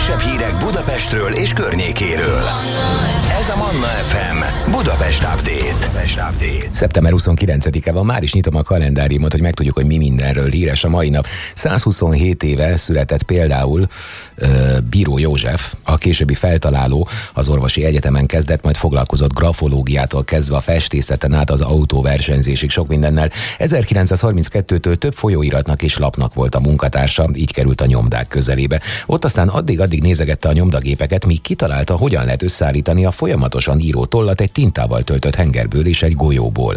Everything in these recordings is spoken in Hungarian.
legfrissebb hírek Budapestről és környékéről. Ez a Manna FM Budapest Update. Szeptember 29-e van, már is nyitom a kalendáriumot, hogy megtudjuk, hogy mi mindenről híres a mai nap. 127 éve született például Bíró József, a későbbi feltaláló, az orvosi egyetemen kezdett, majd foglalkozott grafológiától kezdve a festészeten át az autóversenyzésig, sok mindennel. 1932-től több folyóiratnak és lapnak volt a munkatársa, így került a nyomdák közelébe. Ott aztán addig nézegette a nyomdagépeket, míg kitalálta, hogyan lehet összeállítani a folyamatosan író tollat egy tintával töltött hengerből és egy golyóból.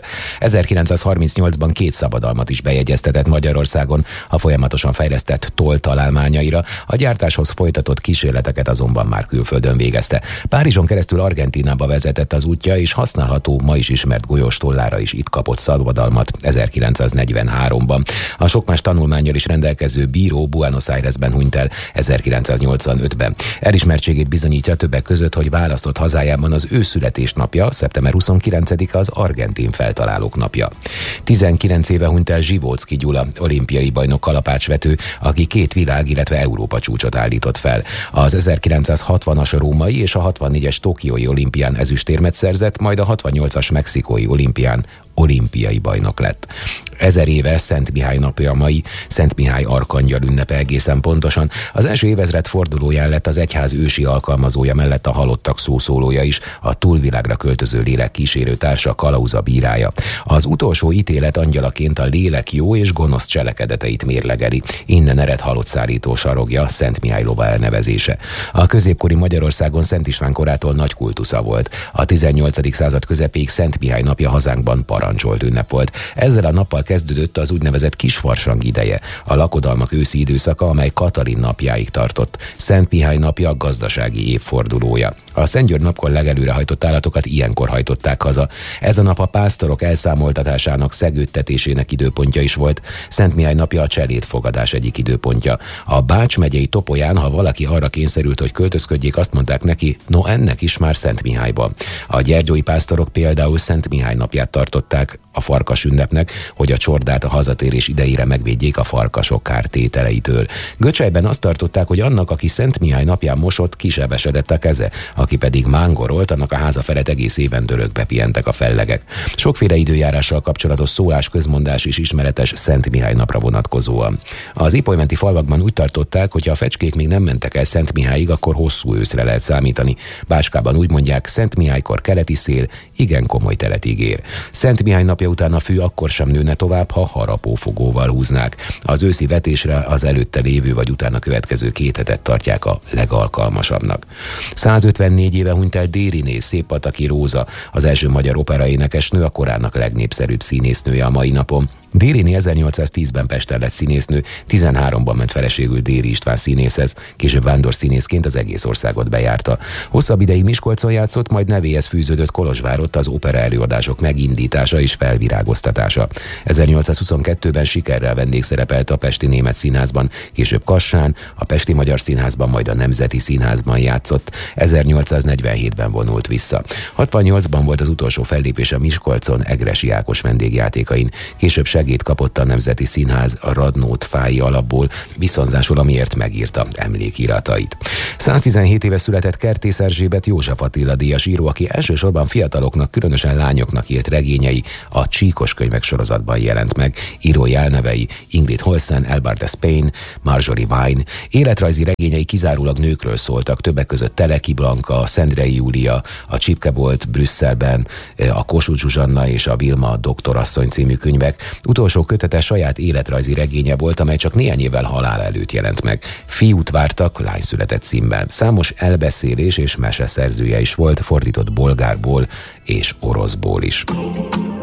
1938-ban 2 szabadalmat is bejegyeztetett Magyarországon a folyamatosan fejlesztett toll találmányaira, a gyártáshoz folytatott kísérleteket azonban már külföldön végezte. Párizson keresztül Argentínába vezetett az útja, és használható, ma is ismert golyós tollára is itt kapott szabadalmat 1943-ban. A sok más tanulmánnyal is rendelkező bíró Buenos Airesben hunyt el 1985-ben. Elismertségét bizonyítja többek között, hogy választott hazájában az ő születésnapja, szeptember 29-e az argentin feltalálók napja. 19 éve hunyt el Zsivóczky Gyula, olimpiai bajnok kalapácsvető, aki 2 világ, illetve Európa csúcsot állított fel. Az 1960-as római és a 64-es tokiói olimpián ezüstérmet szerzett, majd a 68-as mexikói olimpián olimpiai bajnok lett. 1000 éve Szent Mihály napja mai, Szent Mihály arkangyal ünnepe egészen pontosan. Az első évezred fordulóján lett az egyház ősi alkalmazója mellett a halottak szószólója is, a túlvilágra költöző lélek kísérő társa, kalauza bírája. Az utolsó ítélet angyalaként a lélek jó és gonosz cselekedeteit mérlegeli. Innen ered halottszállító sarogja, Szent Mihály lova elnevezése. A középkori Magyarországon Szent István korától nagy kultusza volt. A 18. század közepéig Szent Mihály napja hazánkban parancsolt ünnep volt. Ezzel a nappal kezdődött az úgynevezett kisfarsang ideje, a lakodalmak őszi időszaka, amely Katalin napjáig tartott. Szent Mihály napja a gazdasági évfordulója. A Szent György napkor legelőre hajtott állatokat ilyenkor hajtották haza. Ez a nap a pásztorok elszámoltatásának, szegődtetésének időpontja is volt. Szent Mihály napja a cselédfogadás egyik időpontja. A Bács megyei Topolyán, ha valaki arra kényszerült, hogy költözködjék, azt mondták neki, no ennek is már Szent Mihályban. A gyergyói pásztorok például Szent Mihály napját tartották a farkas ünnepnek, hogy a csordát a hazatérés idejére megvédjék a farkasok kártételeitől. Göcsejben azt tartották, hogy annak, aki Szent Mihály napján mosott, kisebesedett a keze, aki pedig mángorolt, annak a háza felett egész éven dörögbe pihentek a fellegek. Sokféle időjárással kapcsolatos szólás, közmondás is ismeretes Szent Mihály napra vonatkozóan. Az ipolymenti falvakban úgy tartották, hogy ha a fecskék még nem mentek el Szent Mihályig, akkor hosszú őszre lehet számítani. Bácskában úgy mondják, Szent Mihálykor keleti szél, igen komoly telet ígér. Szent Mihály napja után a fű akkor sem nőne tovább, ha harapófogóval húznák. Az őszi vetésre az előtte lévő vagy utána következő 2 hetet tartják a legalkalmasabbnak. 154 éve hunyt el Dériné Széppataki Róza, az első magyar operaénekesnő, a korának legnépszerűbb színésznője a mai napon. Dériné 1810-ben Pesten lett színésznő, 13-ban ment feleségül Déri István színészhez, később vándorszínészként az egész országot bejárta. Hosszabb ideig Miskolcon játszott, majd nevéhez fűződött Kolozsvárott az opera előadások megindítása és felvirágoztatása. 1822-ben sikerrel vendégszerepelt a Pesti Német Színházban, később Kassán, a Pesti Magyar Színházban, majd a Nemzeti Színházban játszott. 1847-ben vonult vissza. 68-ban volt az utolsó fellépése Miskolcon Egressy Ákos vendégjátékain, később segélyt kapott a Nemzeti Színház a Radnót-Fályi alapból, viszonzásul, amiért megírta emlékiratait. 117 éve született Kertész Erzsébet József Attila díjas író, aki elsősorban fiataloknak, különösen lányoknak írt regényei a Csíkos könyvek sorozatban jelent meg. Írói elnevei Ingrid Holsen, Albert Despain, Marjorie Wine. Életrajzi regényei kizárólag nőkről szóltak, többek között Teleki Blanka, Szendrei Júlia, a Csipkebolt Brüsszelben, a Kossuth Zsuzsanna és a Vilma doktorasszony című könyvek. Utolsó kötete saját életrajzi regénye volt, amely csak néhány évvel halál előtt jelent meg. Fiút vártak, lány született címmel. Számos elbeszélés és mese szerzője is volt, fordított bolgárból és oroszból is.